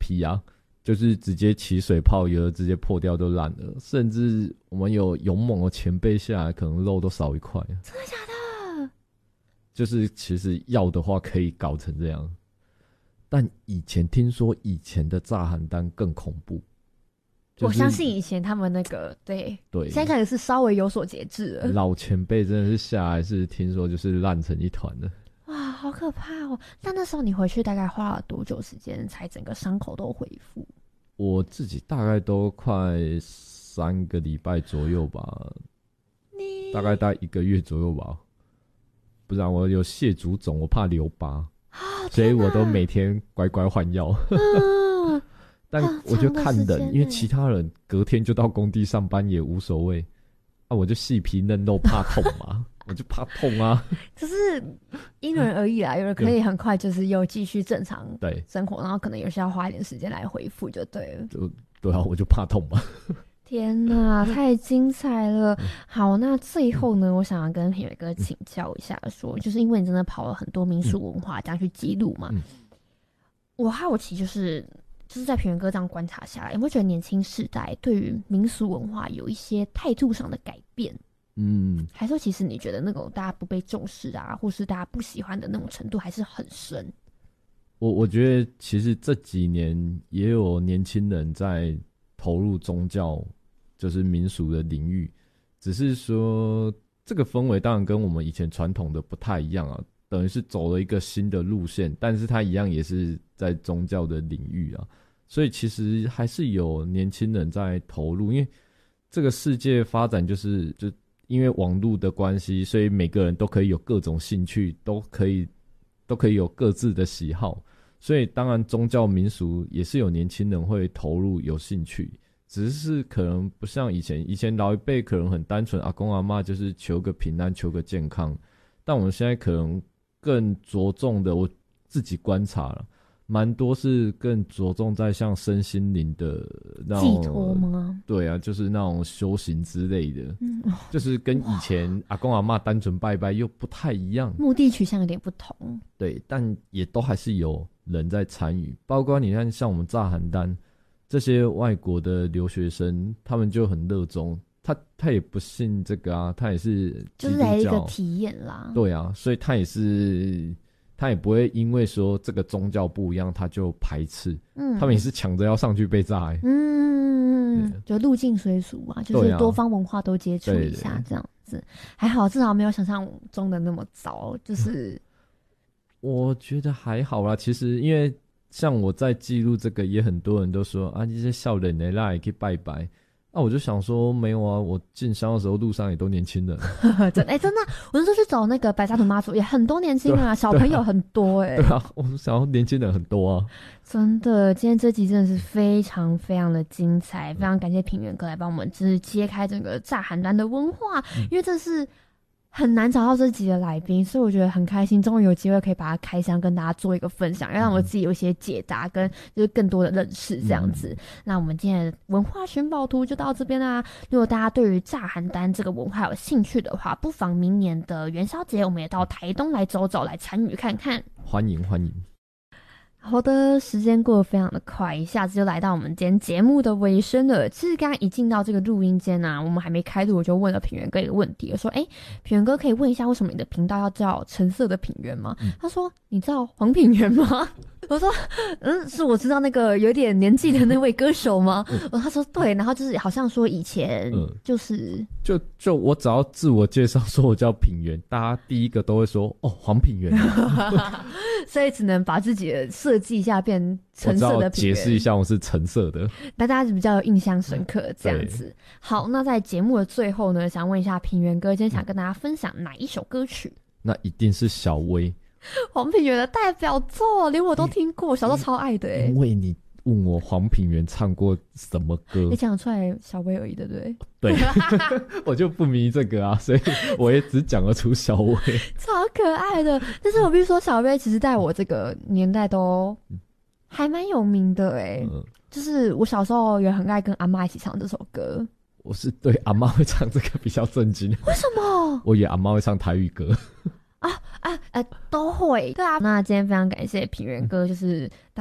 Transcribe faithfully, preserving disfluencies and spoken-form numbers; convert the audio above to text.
皮啊，就是直接起水泡，有的直接破掉都烂了，甚至我们有勇猛的前辈下来，可能肉都少一块。 真的假的？ 就是其实要的话可以搞成这样，但以前听说以前的炸邯郸更恐怖。就是、 我相信以前他们那个对对， 现在开始是稍微有所节制了。 老前辈真的是下来是听说就是烂成一团的。 哇，好可怕哦！那那时候你回去大概花了多久时间才整个伤口都恢复？ 我自己大概都快三个礼拜左右吧，大概大概一个月左右吧。不然我有蟹足肿，我怕留疤，哦、所以我都每天乖乖换药。嗯但我就看人，因为其他人隔天就到工地上班也无所谓，啊，我就细皮嫩肉怕痛嘛，我就怕痛啊。 就是因人而异啦，有人可以很快就是又继续正常生活，然后可能有些要花一点时间来恢复就对了。 就对啊，我就怕痛嘛。 天哪，太精彩了！好，那最后呢，我想要跟品源哥请教一下说，说就是因为你真的跑了很多民俗文化这样去记录嘛，嗯、我好奇就是。就是在品源哥这样观察下来，有没有觉得年轻世代对于民俗文化有一些态度上的改变？嗯，还是说其实你觉得那种大家不被重视啊，或是大家不喜欢的那种程度还是很深？ 我我觉得其实这几年也有年轻人在投入宗教，就是民俗的领域，只是说这个氛围当然跟我们以前传统的不太一样啊。等于是走了一个新的路线，但是他一样也是在宗教的领域啊，所以其实还是有年轻人在投入，因为这个世界发展就是就因为网络的关系，所以每个人都可以有各种兴趣，都可以都可以有各自的喜好，所以当然宗教民俗也是有年轻人会投入有兴趣，只是可能不像以前，以前老一辈可能很单纯，阿公阿嬷就是求个平安求个健康，但我们现在可能更着重的，我自己观察了，蛮多是更着重在像身心灵的那种寄托吗？ 对啊，就是那种修行之类的，嗯、就是跟以前阿公阿嬷单纯拜拜又不太一样， 目的取向有点不同。 对，但也都还是有人在参与，包括你看像我们炸邯郸这些外国的留学生，他们就很热衷。他他也不信这个啊，他也是就是来一个体验啦。 对啊，所以他也是他也不会因为说这个宗教不一样他就排斥，嗯，他们也是抢着要上去被炸、欸， 嗯，就入境随俗嘛，就是多方文化都接触一下这样子。还好至少没有想象中的那么糟，就是、嗯、 我觉得还好啦。其实因为像我在记录这个，也很多人都说啊，这些少年的啦也可以拜拜。那、啊、我就想说，没有啊，我进香的时候路上也都年轻人。 真哎、欸，真的，我那时候去走那个白沙屯妈祖，也很多年轻人啊，小朋友很多哎、欸。 对啊，我想要年轻人很多啊。 真的，今天这集真的是非常非常的精彩，非常感谢品源哥来帮我们就是揭开整个炸邯郸的文化，嗯、因为这是很难找到这集的来宾，所以我觉得很开心，终于有机会可以把它开箱跟大家做一个分享，让我自己有一些解答跟就是更多的认识这样子。嗯、那我们今天的文化寻宝图就到这边啦。如果大家对于炸邯郸这个文化有兴趣的话，不妨明年的元宵节我们也到台东来走走，来参与看看。 欢迎欢迎。 好的，时间过得非常的快，一下子就来到我们今天节目的尾声了。其实刚刚一进到这个录音间啊，我们还没开录，我就问了品源哥一个问题，我说：“哎、欸，品源哥可以问一下，为什么你的频道要叫橙色的品源吗？”嗯、他说：“你知道黄品源吗？”我说：“嗯，是我知道那个有点年纪的那位歌手吗？”嗯、他说：“对。”然后就是好像说以前就是、嗯、 就就我只要自我介绍说我叫品源，大家第一个都会说：“哦，黄品源。” 所以只能把自己的设计一下变橙色的品源， 解释一下我是橙色的， 大家比较有印象深刻这样子。好，那在节目的最后呢，想问一下品源哥，今天想跟大家分享哪一首歌曲？ 那一定是小薇， 黄品源的代表作，连我都听过，我小时候超爱的哎、欸。 因为你问我黄品源唱过什么歌， 你讲出来小薇而已，对不对？ 对，我就不迷这个啊，所以我也只讲得出小薇， 超可爱的。但是我必须说，小薇其实在我这个年代都还蛮有名的哎、欸，嗯、就是我小时候也很爱跟阿嬷一起唱这首歌。 我是对阿嬷会唱这个比较震惊， 为什么？ 我以为阿嬷会唱台语歌。 啊啊啊，都会。对啊，那今天非常感谢品源哥，就是